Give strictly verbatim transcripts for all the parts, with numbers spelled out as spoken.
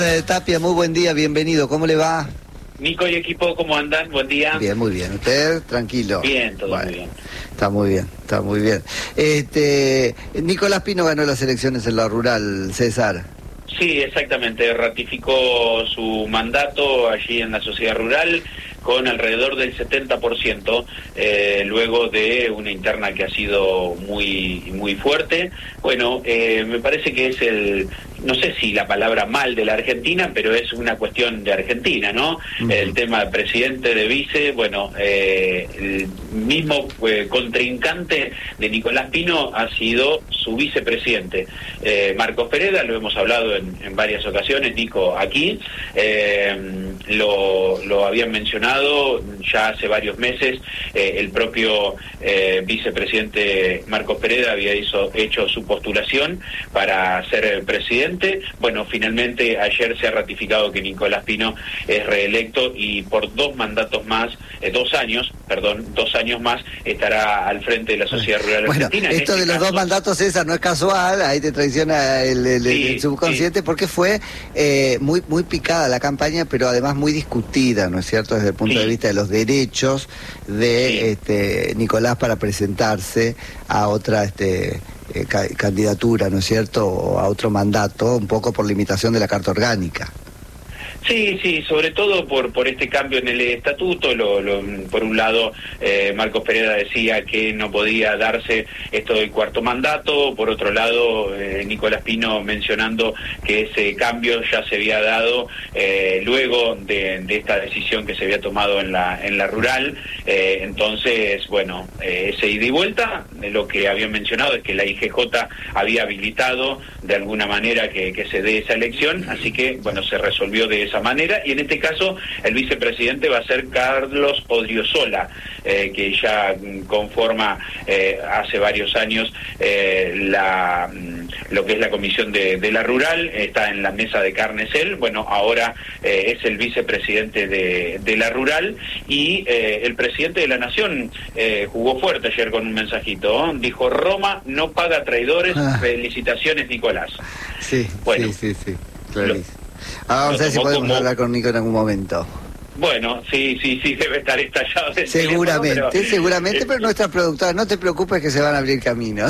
Eh, Tapia, muy buen día, bienvenido, ¿cómo le va? Nico y equipo, ¿cómo andan? Buen día. Bien, muy bien. ¿Usted? Tranquilo. Bien, todo bueno, muy bien. Está muy bien, está muy bien. Este, Nicolás Pino ganó las elecciones en la rural, César. Sí, exactamente, ratificó su mandato allí en la sociedad rural con alrededor del setenta por ciento, eh, luego de una interna que ha sido muy muy fuerte. Bueno, eh, me parece que es el, no sé si la palabra mal de la Argentina, pero es una cuestión de Argentina, ¿no? Uh-huh. El tema de presidente, de vice, bueno, eh, el mismo eh, contrincante de Nicolás Pino ha sido su vicepresidente, eh, Marcos Pereda, lo hemos hablado en, en varias ocasiones, Nico, aquí, eh, lo, lo habían mencionado ya hace varios meses, eh, el propio eh, vicepresidente Marcos Pereda había hizo, hecho su postulación para ser presidente. Bueno, finalmente ayer se ha ratificado que Nicolás Pino es reelecto y por dos mandatos más, eh, dos años, perdón, dos años más estará al frente de la sociedad rural bueno, argentina. Esto este de los caso, dos mandatos, César, no es casual, ahí te traiciona el, el, sí, el subconsciente, sí. Porque fue eh, muy, muy picada la campaña, pero además muy discutida, ¿no es cierto?, desde el punto sí. de vista de los derechos de sí. este, Nicolás para presentarse a otra este, eh, ca candidatura, ¿no es cierto?, o a otro mandato, un poco por limitación de la Carta Orgánica. Sí, sí, sobre todo por por este cambio en el estatuto. Lo, lo, por un lado, eh, Marcos Pereda decía que no podía darse esto del cuarto mandato. Por otro lado, eh, Nicolás Pino mencionando que ese cambio ya se había dado eh, luego de, de esta decisión que se había tomado en la en la rural. Eh, entonces, bueno, eh, ese ida y vuelta, de lo que habían mencionado es que la I G J había habilitado de alguna manera que, que se dé esa elección, así que, bueno, se resolvió de esa manera, y en este caso el vicepresidente va a ser Carlos Odriozola, eh, que ya conforma eh, hace varios años eh, la lo que es la comisión de, de la rural, está en la mesa de Carnesel. Bueno, ahora eh, es el vicepresidente de, de la rural, y eh, el presidente de la Nación eh, jugó fuerte ayer con un mensajito, ¿eh? Dijo: Roma no paga traidores, ah. felicitaciones Nicolás. Sí, bueno, sí, sí, sí, clarísimo. Lo, Ah, vamos a ver si podemos como... hablar con Nico en algún momento. Bueno, sí, sí, sí, debe estar estallado. Seguramente, teléfono, pero... seguramente, pero nuestra productora, no te preocupes que se van a abrir camino.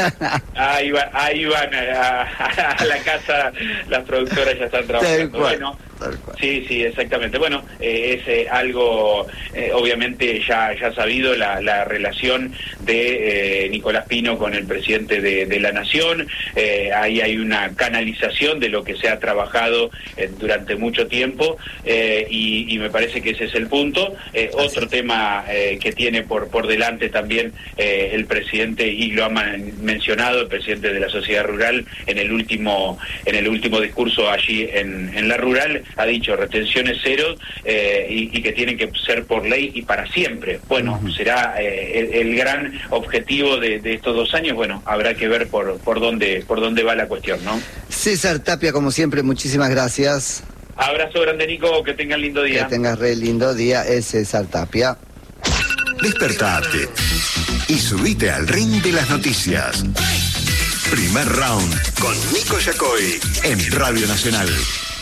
Ahí, va, ahí van a, a, a la casa, las productoras ya están trabajando. Bueno, sí, sí, exactamente. Bueno, eh, es eh, algo, eh, obviamente ya ya sabido, la, la relación de eh, Nicolás Pino con el presidente de, de la Nación. Eh, ahí hay una canalización de lo que se ha trabajado eh, durante mucho tiempo, eh, y, y me parece que ese es el punto. Eh, otro tema eh, que tiene por por delante también eh, el presidente, y lo ha man mencionado el presidente de la sociedad rural en el último en el último discurso allí en, en la rural, ha dicho retenciones cero, eh, y, y que tienen que ser por ley y para siempre. Bueno, uh-huh. será eh, el, el gran objetivo de, de estos dos años. Bueno, habrá que ver por por dónde por dónde va la cuestión, ¿no? César Tapia, como siempre, muchísimas gracias. Abrazo grande, Nico, que tengan lindo día. Que tengas re lindo día, es César Tapia. Despertate y subite al ring de las noticias. Primer round con Nico Yacoy en Radio Nacional.